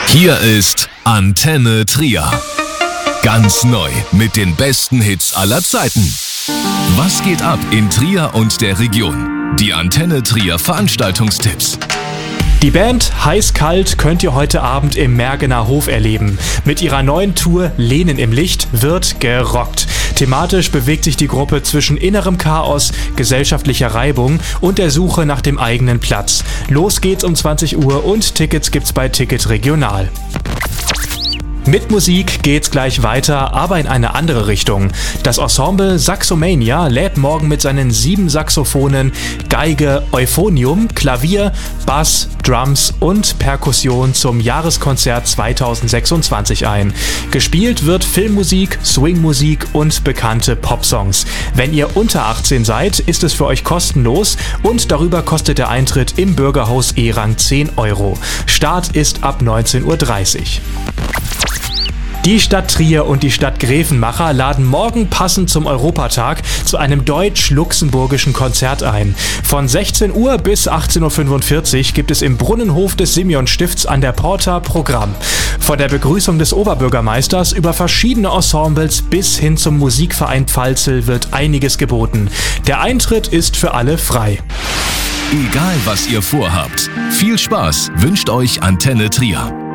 Hier ist Antenne Trier. Ganz neu mit den besten Hits aller Zeiten. Was geht ab in Trier und der Region? Die Antenne Trier Veranstaltungstipps. Die Band Heiß-Kalt könnt ihr heute Abend im Mergener Hof erleben. Mit ihrer neuen Tour Lehnen im Licht wird gerockt. Thematisch bewegt sich die Gruppe zwischen innerem Chaos, gesellschaftlicher Reibung und der Suche nach dem eigenen Platz. Los geht's um 20 Uhr und Tickets gibt's bei Ticket Regional. Mit Musik geht's gleich weiter, aber in eine andere Richtung. Das Ensemble Saxomania lädt morgen mit seinen 7 Saxophonen, Geige, Euphonium, Klavier, Bass, Drums und Perkussion zum Jahreskonzert 2026 ein. Gespielt wird Filmmusik, Swingmusik und bekannte Popsongs. Wenn ihr unter 18 seid, ist es für euch kostenlos und darüber kostet der Eintritt im Bürgerhaus E-Rang 10 €. Start ist ab 19:30 Uhr. Die Stadt Trier und die Stadt Grevenmacher laden morgen passend zum Europatag zu einem deutsch-luxemburgischen Konzert ein. Von 16 Uhr bis 18:45 Uhr gibt es im Brunnenhof des Simeon-Stifts an der Porta Programm. Von der Begrüßung des Oberbürgermeisters über verschiedene Ensembles bis hin zum Musikverein Pfalzel wird einiges geboten. Der Eintritt ist für alle frei. Egal was ihr vorhabt, viel Spaß wünscht euch Antenne Trier.